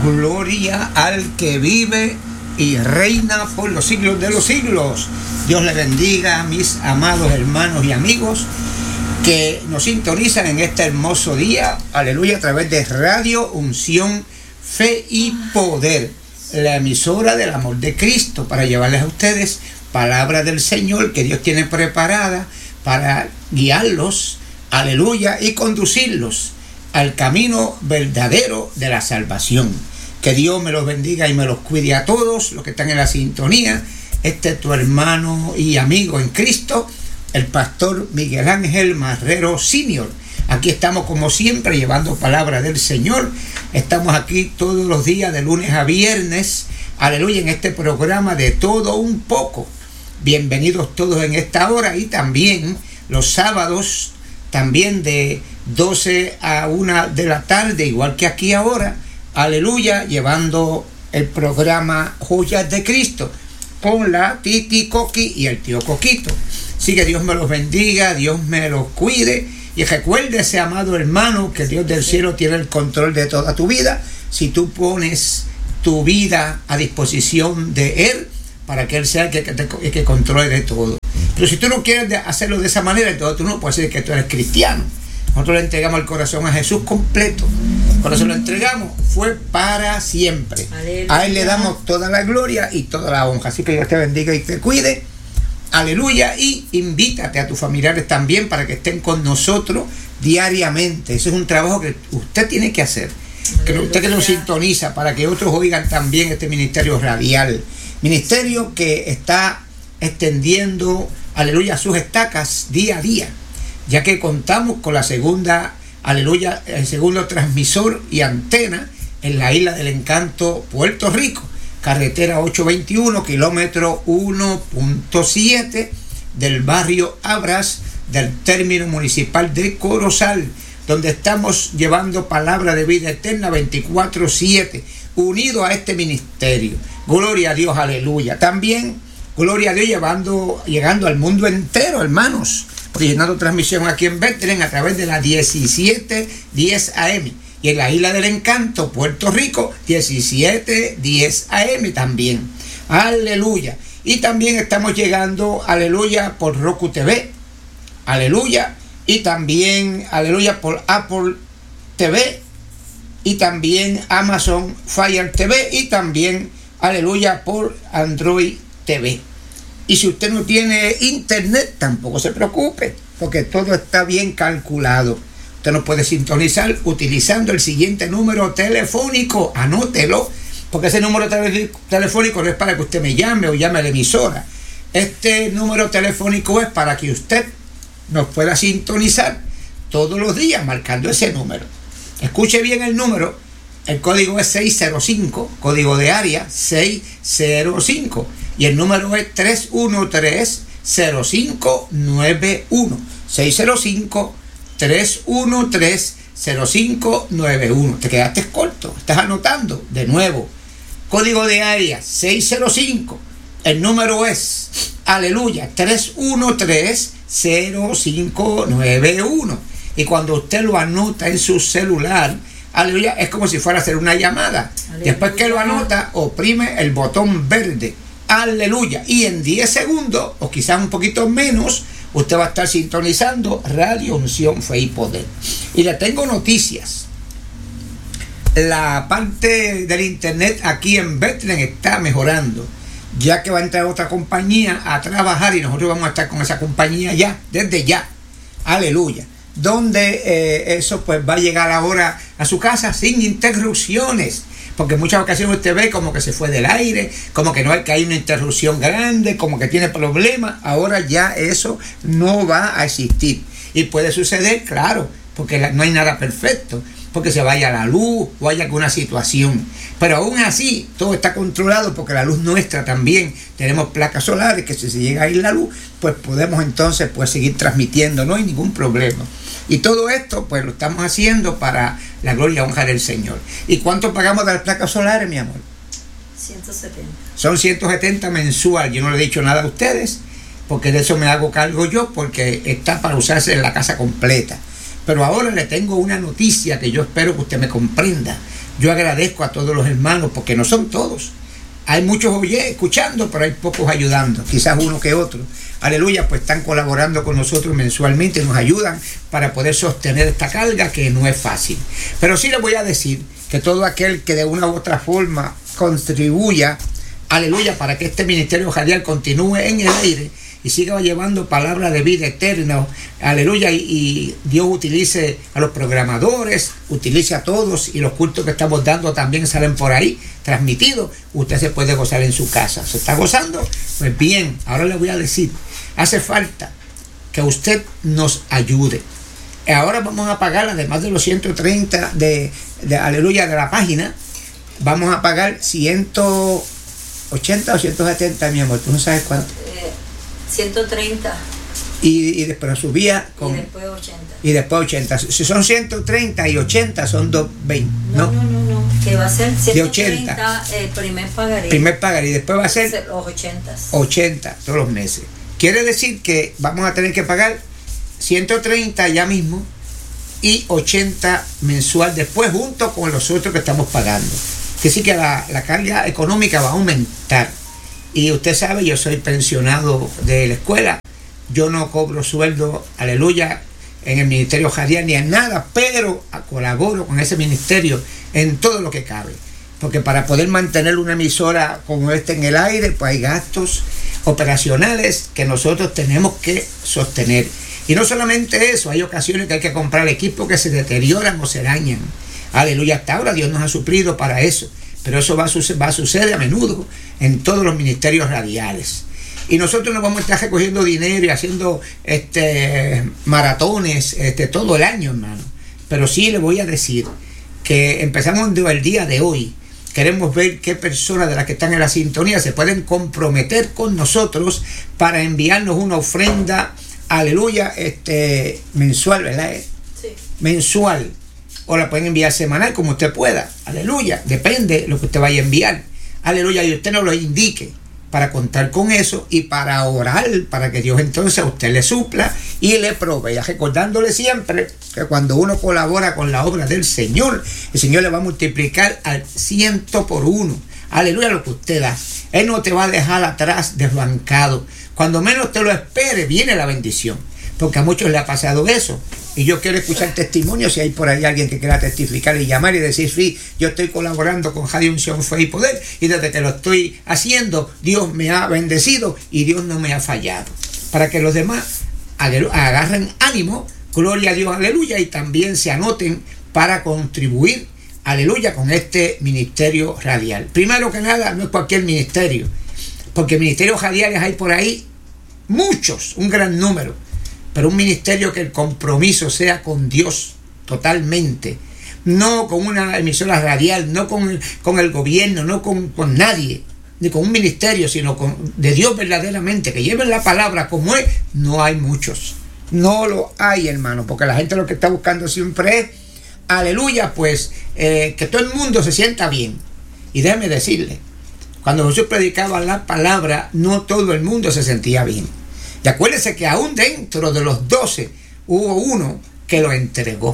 Gloria al que vive y reina por los siglos de los siglos. Dios le bendiga a mis amados hermanos y amigos que nos sintonizan en este hermoso día, aleluya, a través de Radio Unción, Fe y Poder, la emisora del amor de Cristo, para llevarles a ustedes palabra del Señor que Dios tiene preparada para guiarlos, aleluya, y conducirlos al camino verdadero de la salvación. Que Dios me los bendiga y me los cuide a todos los que están en la sintonía. Este es tu hermano y amigo en Cristo, el pastor Miguel Ángel Marrero Sr. Aquí estamos como siempre llevando palabra del Señor. Estamos aquí todos los días de lunes a viernes, aleluya, en este programa de todo un poco. Bienvenidos todos en esta hora, y también los sábados, también de 12 a 1 de la tarde, igual que aquí ahora, aleluya, llevando el programa Joyas de Cristo con la Titi Coqui y el tío Coquito. Así que Dios me los bendiga, Dios me los cuide, y recuérdese, amado hermano, que Dios del cielo tiene el control de toda tu vida. Si tú pones tu vida a disposición de Él, para que Él sea el que controle de todo. Pero si tú no quieres hacerlo de esa manera, entonces tú no puedes decir que tú eres cristiano. Nosotros le entregamos el corazón a Jesús completo. Cuando se lo entregamos, fue para siempre. Aleluya. A Él le damos toda la gloria y toda la honra. Así que Dios te bendiga y te cuide. Aleluya. Y invítate a tus familiares también para que estén con nosotros diariamente. Ese es un trabajo que usted tiene que hacer. Que usted que nos sintoniza, para que otros oigan también este ministerio radial. Ministerio que está extendiendo, aleluya, sus estacas día a día, ya que contamos con la segunda, aleluya, el segundo transmisor y antena en la Isla del Encanto, Puerto Rico, carretera 821, kilómetro 1.7 del barrio Abras del término municipal de Corozal, donde estamos llevando palabra de vida eterna 24/7, unido a este ministerio. Gloria a Dios, aleluya. También, gloria a Dios, llegando al mundo entero, hermanos, originando transmisión aquí en Bethlehem a través de la 1710 AM, y en la Isla del Encanto, Puerto Rico, 1710 AM también. Aleluya. Y también estamos llegando, aleluya, por Roku TV, aleluya, y también, aleluya, por Apple TV, y también Amazon Fire TV, y también, aleluya, por Android TV. Y si usted no tiene internet, tampoco se preocupe, porque todo está bien calculado. Usted nos puede sintonizar utilizando el siguiente número telefónico. Anótelo, porque ese número telefónico no es para que usted me llame o llame a la emisora. Este número telefónico es para que usted nos pueda sintonizar todos los días marcando ese número. Escuche bien el número. El código es 605, código de área 605, y el número es 313-0591, 605-313-0591. Te quedaste corto, estás anotando de nuevo. Código de área 605, el número es, aleluya, 313-0591, y cuando usted lo anota en su celular, aleluya, es como si fuera a hacer una llamada. Aleluya. Después que lo anota, oprime el botón verde, aleluya, y en 10 segundos, o quizás un poquito menos, usted va a estar sintonizando Radio Unción, Fe y Poder. Y le tengo noticias. La parte del internet aquí en Bethlehem está mejorando, ya que va a entrar otra compañía a trabajar, y nosotros vamos a estar con esa compañía ya, desde ya, aleluya, donde eso pues va a llegar ahora a su casa sin interrupciones, porque en muchas ocasiones usted ve como que se fue del aire, como que no hay, que hay una interrupción grande, como que tiene problemas. Ahora ya eso no va a existir, y puede suceder, claro, porque no hay nada perfecto, porque se vaya la luz o haya alguna situación, pero aún así todo está controlado, porque la luz nuestra también, tenemos placas solares que si se llega a ir la luz, pues podemos entonces pues seguir transmitiendo, no hay ningún problema. Y todo esto pues lo estamos haciendo para la gloria y honra del Señor. ¿Y cuánto pagamos de las placas solares, mi amor? 170. Son 170 mensual. Yo no le he dicho nada a ustedes, porque de eso me hago cargo yo, porque está para usarse en la casa completa. Pero ahora le tengo una noticia que yo espero que usted me comprenda. Yo agradezco a todos los hermanos, porque no son todos. Hay muchos escuchando, pero hay pocos ayudando, quizás uno que otro. Aleluya, pues están colaborando con nosotros mensualmente, nos ayudan para poder sostener esta carga que no es fácil. Pero sí les voy a decir que todo aquel que de una u otra forma contribuya, aleluya, para que este ministerio radial continúe en el aire y siga llevando palabra de vida eterna, aleluya, y Dios utilice a los programadores, utilice a todos, y los cultos que estamos dando también salen por ahí transmitidos. Usted se puede gozar en su casa. ¿Se está gozando? Pues bien, ahora le voy a decir, hace falta que usted nos ayude. Ahora vamos a pagar, además de los 130 aleluya, de la página, vamos a pagar 180 o 170, mi amor, tú no sabes cuánto. 130. Y después subía con... Y después 80. Y después 80. Si son 130 y 80 son 220. No. Que va a ser 130 de 80. El primer pagaré. Primer pagaré. Y después va a ser los 80. 80 todos los meses. Quiere decir que vamos a tener que pagar 130 ya mismo y 80 mensual después, junto con los otros que estamos pagando. Que sí que la carga económica va a aumentar. Y usted sabe, yo soy pensionado de la escuela, yo no cobro sueldo, aleluya, en el ministerio radial ni en nada, pero colaboro con ese ministerio en todo lo que cabe. Porque para poder mantener una emisora como esta en el aire, pues hay gastos operacionales que nosotros tenemos que sostener. Y no solamente eso, hay ocasiones que hay que comprar equipos que se deterioran o se dañan. Aleluya, hasta ahora Dios nos ha suplido para eso. Pero eso va a suceder a menudo en todos los ministerios radiales. Y nosotros nos vamos a estar recogiendo dinero y haciendo maratones todo el año, hermano. Pero sí le voy a decir que empezamos el día de hoy. Queremos ver qué personas de las que están en la sintonía se pueden comprometer con nosotros para enviarnos una ofrenda, aleluya, mensual, ¿verdad? Sí. Mensual. O la pueden enviar semanal, como usted pueda. Aleluya. Depende de lo que usted vaya a enviar. Aleluya. Y usted nos lo indique para contar con eso y para orar, para que Dios entonces a usted le supla y le provea. Recordándole siempre que cuando uno colabora con la obra del Señor, el Señor le va a multiplicar al 100 por 1. Aleluya, lo que usted da. Él no te va a dejar atrás desbancado. Cuando menos te lo espere, viene la bendición. Porque a muchos le ha pasado eso. Y yo quiero escuchar testimonios. Si hay por ahí alguien que quiera testificar y llamar y decir, sí, yo estoy colaborando con Radio Unción, Fe y Poder, y desde que lo estoy haciendo, Dios me ha bendecido y Dios no me ha fallado. Para que los demás agarren ánimo, gloria a Dios, aleluya, y también se anoten para contribuir, aleluya, con este ministerio radial. Primero que nada, no es cualquier ministerio, porque ministerios radiales hay por ahí muchos, un gran número. Pero un ministerio que el compromiso sea con Dios totalmente, no con una emisora radial, no con el gobierno, no con nadie, ni con un ministerio, sino de Dios verdaderamente, que lleven la palabra como es. No hay muchos, no lo hay, hermano, porque la gente lo que está buscando siempre es, aleluya, pues que todo el mundo se sienta bien. Y déjeme decirle, cuando Jesús predicaba la palabra, no todo el mundo se sentía bien. Y acuérdense que aún dentro de los 12 hubo uno que lo entregó.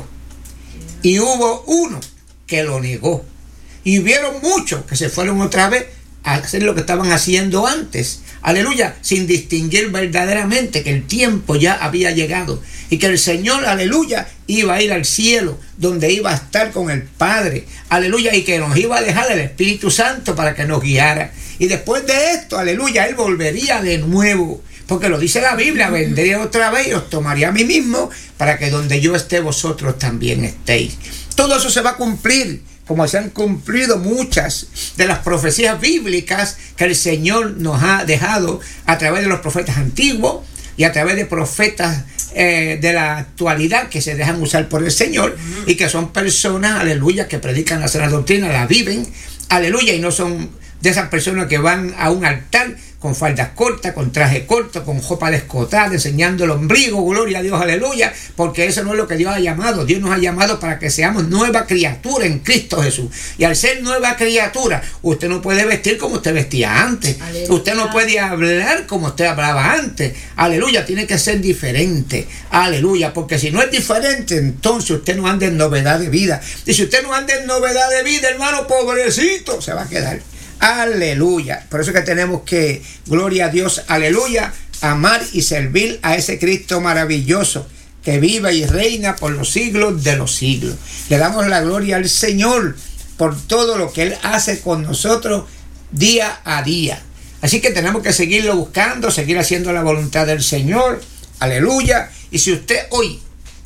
Y hubo uno que lo negó. Y hubieron muchos que se fueron otra vez a hacer lo que estaban haciendo antes. Aleluya, sin distinguir verdaderamente que el tiempo ya había llegado. Y que el Señor, aleluya, iba a ir al cielo, donde iba a estar con el Padre. Aleluya, y que nos iba a dejar el Espíritu Santo para que nos guiara. Y después de esto, aleluya, Él volvería de nuevo. Porque lo dice la Biblia, vendré otra vez y os tomaré a mí mismo para que donde yo esté vosotros también estéis. Todo eso se va a cumplir, como se han cumplido muchas de las profecías bíblicas que el Señor nos ha dejado a través de los profetas antiguos y a través de profetas de la actualidad que se dejan usar por el Señor y que son personas, aleluya, que predican la sana doctrina, la viven, aleluya, y no son de esas personas que van a un altar con faldas cortas, con traje corto, con ropa descotada, enseñando el ombligo, gloria a Dios, aleluya, porque eso no es lo que Dios ha llamado. Dios nos ha llamado para que seamos nueva criatura en Cristo Jesús. Y al ser nueva criatura, usted no puede vestir como usted vestía antes. Aleluya. Usted no puede hablar como usted hablaba antes. Aleluya, tiene que ser diferente. Aleluya, porque si no es diferente, entonces usted no anda en novedad de vida. Y si usted no anda en novedad de vida, hermano, pobrecito, se va a quedar. Aleluya. Por eso que tenemos que, gloria a Dios, aleluya, amar y servir a ese Cristo maravilloso que vive y reina por los siglos de los siglos. Le damos la gloria al Señor por todo lo que Él hace con nosotros día a día. Así que tenemos que seguirlo buscando, seguir haciendo la voluntad del Señor. Aleluya. Y si usted hoy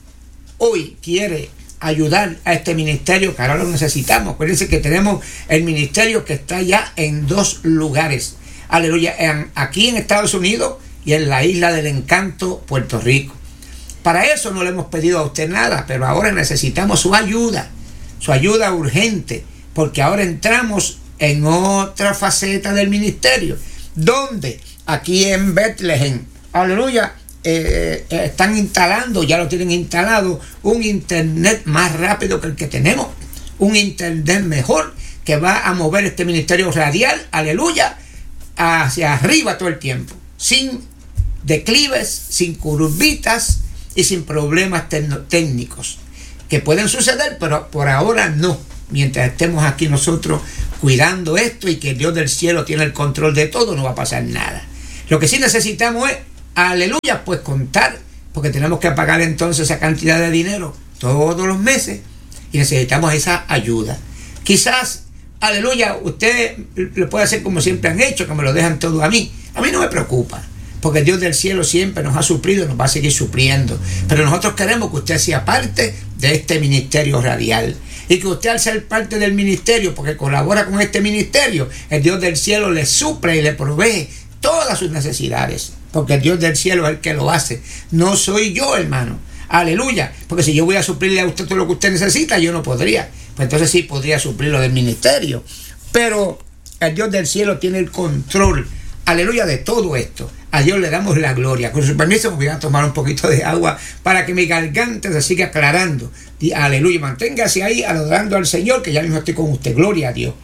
quiere ayudar a este ministerio, que ahora lo necesitamos. Acuérdense que tenemos el ministerio que está ya en 2 lugares. Aleluya, aquí en Estados Unidos y en la Isla del Encanto, Puerto Rico. Para eso no le hemos pedido a usted nada, pero ahora necesitamos su ayuda urgente, porque ahora entramos en otra faceta del ministerio, donde aquí en Bethlehem, aleluya, están instalando, ya lo tienen instalado, un internet más rápido que el que tenemos, un internet mejor que va a mover este ministerio radial, aleluya, hacia arriba todo el tiempo, sin declives, sin curvitas y sin problemas técnicos que pueden suceder, pero por ahora no, mientras estemos aquí nosotros cuidando esto y que el Dios del cielo tiene el control de todo, no va a pasar nada. Lo que sí necesitamos es, aleluya, pues contar, porque tenemos que pagar entonces esa cantidad de dinero todos los meses y necesitamos esa ayuda. Quizás, aleluya, usted lo puede hacer como siempre han hecho, que me lo dejan todo a mí. A mí no me preocupa, porque el Dios del cielo siempre nos ha suplido y nos va a seguir supliendo. Pero nosotros queremos que usted sea parte de este ministerio radial. Y que usted, al ser parte del ministerio, porque colabora con este ministerio, el Dios del cielo le suple y le provee todas sus necesidades. Porque el Dios del cielo es el que lo hace. No soy yo, hermano. Aleluya. Porque si yo voy a suplirle a usted todo lo que usted necesita, yo no podría. Pues entonces sí podría suplir lo del ministerio. Pero el Dios del cielo tiene el control, aleluya, de todo esto. A Dios le damos la gloria. Con su permiso me voy a tomar un poquito de agua para que mi garganta se siga aclarando. Y aleluya, manténgase ahí adorando al Señor, que ya mismo estoy con usted. Gloria a Dios.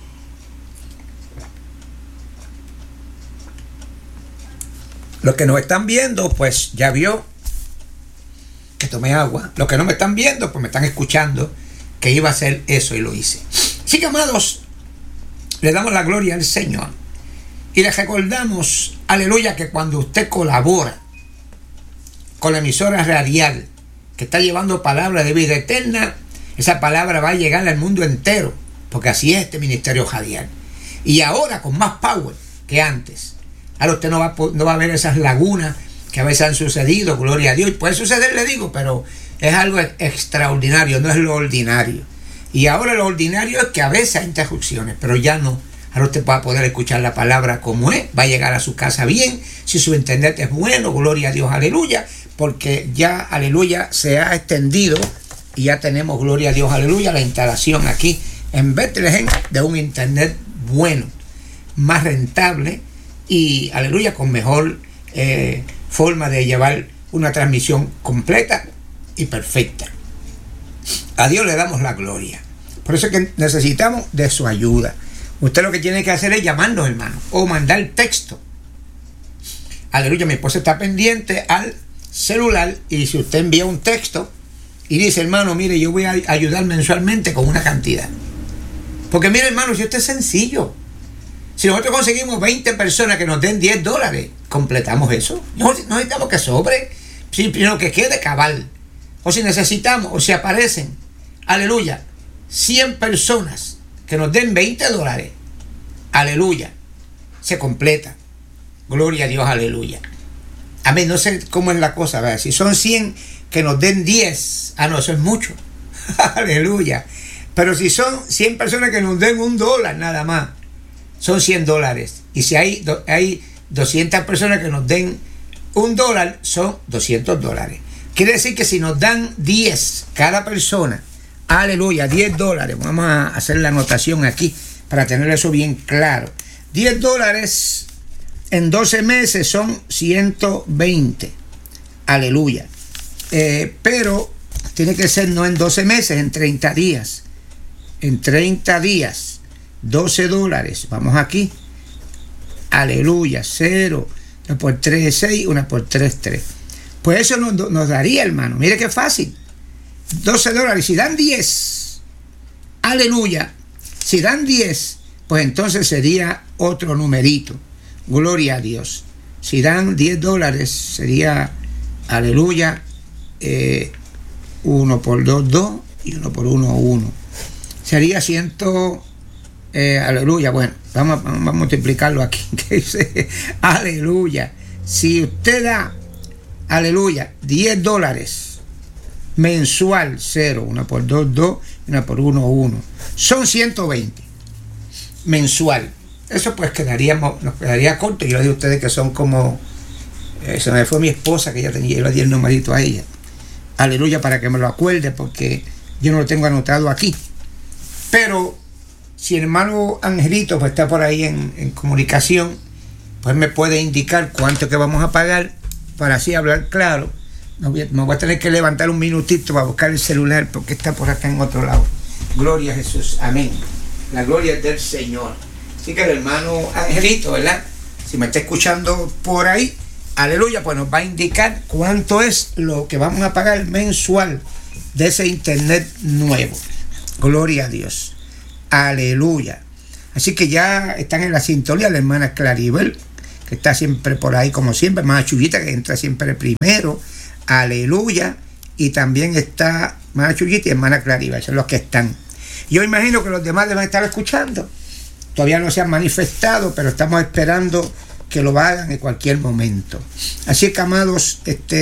Los que nos están viendo, pues ya vio que tomé agua. Los que no me están viendo, pues me están escuchando que iba a hacer eso y lo hice. Así que, amados, le damos la gloria al Señor. Y les recordamos, aleluya, que cuando usted colabora con la emisora radial que está llevando palabra de vida eterna, esa palabra va a llegar al mundo entero, porque así es este ministerio radial. Y ahora con más power que antes. Ahora usted no va a ver esas lagunas que a veces han sucedido, gloria a Dios. Y puede suceder, le digo, pero es algo extraordinario, no es lo ordinario. Y ahora lo ordinario es que a veces hay interrupciones, pero ya no. Ahora usted va a poder escuchar la palabra como es, va a llegar a su casa bien, si su internet es bueno, gloria a Dios, aleluya, porque ya, aleluya, se ha extendido y ya tenemos, gloria a Dios, aleluya, la instalación aquí en Bethlehem de un internet bueno, más rentable y, aleluya, con mejor forma de llevar una transmisión completa y perfecta. A Dios le damos la gloria. Por eso es que necesitamos de su ayuda. Usted lo que tiene que hacer es llamarnos, hermano, o mandar texto. Aleluya, mi esposa está pendiente al celular y si usted envía un texto y dice, hermano, mire, yo voy a ayudar mensualmente con una cantidad. Porque mire, hermano, si esto es sencillo. Si nosotros conseguimos 20 personas que nos den $10, completamos eso. No necesitamos que sobre, sino que quede cabal. O si necesitamos, o si aparecen, aleluya, 100 personas que nos den $20, aleluya, se completa. Gloria a Dios, aleluya. Amén, no sé cómo es la cosa, ¿verdad? Si son 100 que nos den 10, no, eso es mucho. Aleluya. Pero si son 100 personas que nos den $1 nada más, son $100. Y si hay 200 personas que nos den $1, son $200. Quiere decir que si nos dan 10 cada persona, aleluya, $10. Vamos a hacer la anotación aquí para tener eso bien claro. $10 En 12 meses son 120. Aleluya. Pero tiene que ser no en 12 meses, en 30 días. En 30 días, $12. Vamos aquí. Aleluya. 0. 1 por 3 es 6, 1 por 3 es 3. Pues eso nos daría, hermano. Mire qué fácil. $12. Si dan 10, aleluya. Si dan 10, pues entonces sería otro numerito. Gloria a Dios. Si dan $10, sería, aleluya, 1 por 2, 2, y 1 por 1, 1. Sería 100, aleluya. Bueno, vamos a multiplicarlo aquí. Que dice, aleluya. Si usted da, aleluya, $10 mensual, 0, 1 por 2, 2, 1 por 1, 1. Son 120 mensual. Eso pues nos quedaría corto. Yo le digo a ustedes que son como, se me fue mi esposa, que ella tenía, yo le di el numerito a ella. Aleluya, para que me lo acuerde, porque yo no lo tengo anotado aquí. Pero si el hermano Angelito pues está por ahí en comunicación, pues me puede indicar cuánto que vamos a pagar, para así hablar claro. Me voy a tener que levantar un minutito para buscar el celular, porque está por acá en otro lado. Gloria a Jesús, amén. La gloria es del Señor. Así que el hermano Angelito, ¿verdad? Si me está escuchando por ahí, aleluya, pues nos va a indicar cuánto es lo que vamos a pagar mensual de ese internet nuevo. Gloria a Dios. Aleluya. Así que ya están en la sintonía la hermana Claribel, que está siempre por ahí como siempre, hermana Chuyita, que entra siempre primero. Aleluya. Y también está hermana Chuyita y hermana Claribel, son los que están. Yo imagino que los demás deben estar escuchando. Todavía no se han manifestado, pero estamos esperando que lo hagan en cualquier momento. Así que, amados,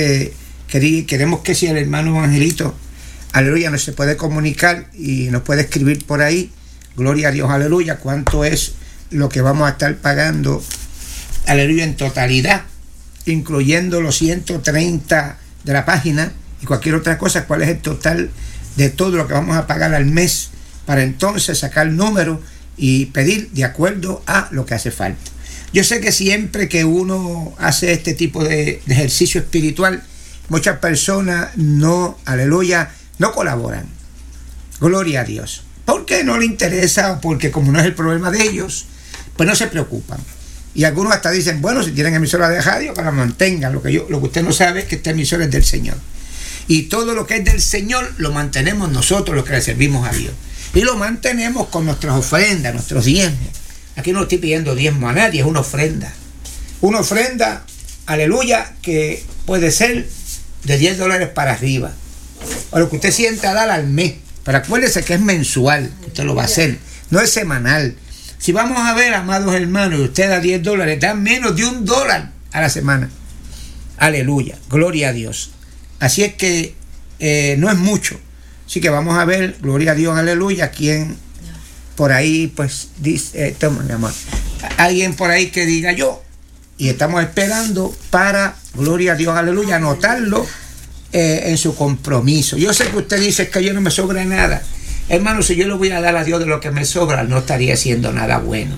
queremos que si el hermano Angelito, aleluya, nos se puede comunicar y nos puede escribir por ahí, gloria a Dios, aleluya, cuánto es lo que vamos a estar pagando, aleluya, en totalidad, incluyendo los 130 de la página y cualquier otra cosa, cuál es el total de todo lo que vamos a pagar al mes, para entonces sacar el número y pedir de acuerdo a lo que hace falta. Yo sé que siempre que uno hace este tipo de ejercicio espiritual, muchas personas no, aleluya, no colaboran. Gloria a Dios. Porque no le interesa o porque como no es el problema de ellos, pues no se preocupan. Y algunos hasta dicen, bueno, si tienen emisora de radio, que la mantengan. Lo que usted no sabe es que esta emisora es del Señor. Y todo lo que es del Señor lo mantenemos nosotros, los que le servimos a Dios. Y lo mantenemos con nuestras ofrendas, nuestros diezmos. Aquí no estoy pidiendo diezmo a nadie, es una ofrenda. Una ofrenda, aleluya, que puede ser de $10 para arriba. O lo que usted sienta dar al mes. Pero acuérdese que es mensual, usted lo va a hacer, no es semanal. Si vamos a ver, amados hermanos, y usted da $10, da menos de $1 a la semana. Aleluya, gloria a Dios. Así es que no es mucho. Así que vamos a ver, gloria a Dios, aleluya, quien por ahí pues dice, toma mi amor, alguien por ahí que diga yo, y estamos esperando para, gloria a Dios, aleluya, anotarlo en su compromiso. Yo sé que usted dice que yo no me sobra nada. Hermano, si yo le voy a dar a Dios de lo que me sobra, no estaría haciendo nada bueno,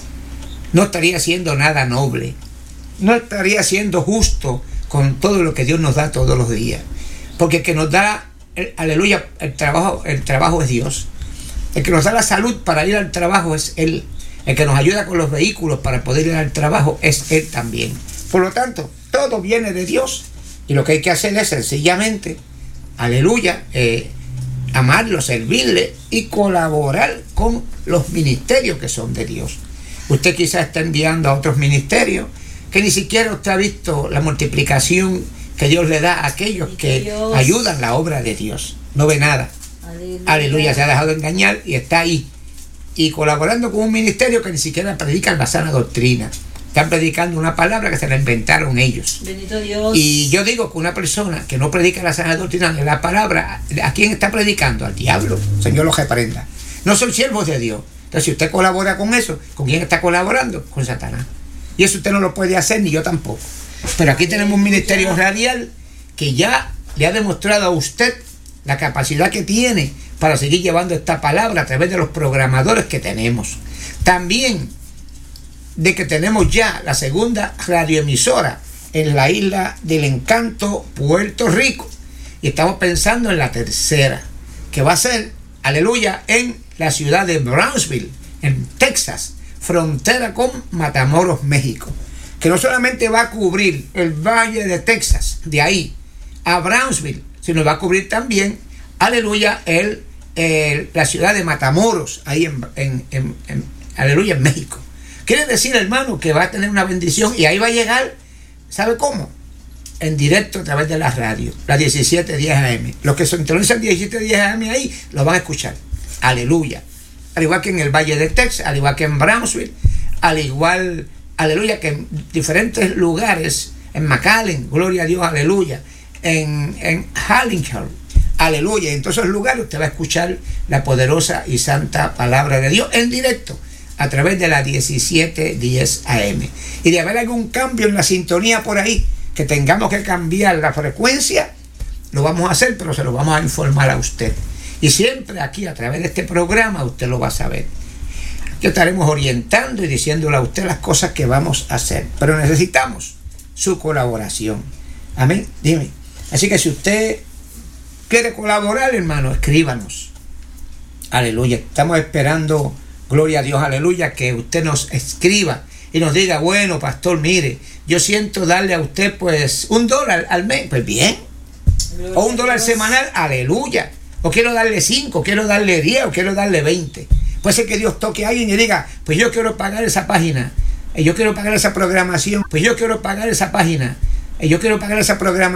no estaría haciendo nada noble, no estaría siendo justo con todo lo que Dios nos da todos los días, porque el que nos da, aleluya, el trabajo es Dios. El que nos da la salud para ir al trabajo es Él. El que nos ayuda con los vehículos para poder ir al trabajo es Él también. Por lo tanto, todo viene de Dios. Y lo que hay que hacer es sencillamente, aleluya, amarlo, servirle y colaborar con los ministerios que son de Dios. Usted quizás está enviando a otros ministerios que ni siquiera usted ha visto la multiplicación que Dios le da a aquellos que ayudan la obra de Dios. No ve nada. Aleluya, se ha dejado engañar y está ahí. Y colaborando con un ministerio que ni siquiera predican la sana doctrina. Están predicando una palabra que se la inventaron ellos. Bendito Dios. Y yo digo que una persona que no predica la sana doctrina de la palabra, ¿a quién está predicando? Al diablo. Señor los reprenda. No son siervos de Dios. Entonces, si usted colabora con eso, ¿con quién está colaborando? Con Satanás. Y eso usted no lo puede hacer, ni yo tampoco. Pero aquí tenemos un ministerio radial que ya le ha demostrado a usted la capacidad que tiene para seguir llevando esta palabra a través de los programadores que tenemos. También de que tenemos ya la segunda radioemisora en la isla del encanto, Puerto Rico. Y estamos pensando en la tercera, que va a ser, aleluya, en la ciudad de Brownsville, en Texas, frontera con Matamoros, México. Que no solamente va a cubrir el valle de Texas, de ahí a Brownsville, sino va a cubrir también, aleluya, la ciudad de Matamoros, ahí aleluya, en México. Quiere decir, hermano, que va a tener una bendición y ahí va a llegar, ¿sabe cómo? En directo a través de la radio, la 1710 AM. Los que sintonizan 1710 AM ahí lo van a escuchar. Aleluya. Al igual que en el Valle de Texas, al igual que en Brownsville, al igual, aleluya, que en diferentes lugares, en McAllen, gloria a Dios, aleluya, en Harlingen, aleluya. En todos esos lugares usted va a escuchar la poderosa y santa palabra de Dios en directo a través de la 1710 AM. Y de haber algún cambio en la sintonía por ahí, que tengamos que cambiar la frecuencia, lo vamos a hacer, pero se lo vamos a informar a usted. Y siempre aquí, a través de este programa, usted lo va a saber. Aquí estaremos orientando y diciéndole a usted las cosas que vamos a hacer. Pero necesitamos su colaboración. Amén. Dime. Así que si usted quiere colaborar, hermano, escríbanos. Aleluya. Estamos esperando, gloria a Dios, aleluya, que usted nos escriba y nos diga, bueno, pastor, mire, yo siento darle a usted pues $1 al mes. Pues bien. O $1 semanal, aleluya. O quiero darle 5, quiero darle 10, o quiero darle 20. Puede ser que Dios toque a alguien y diga, pues yo quiero pagar esa página, yo quiero pagar esa programación, pues yo quiero pagar esa página, yo quiero pagar esa programación.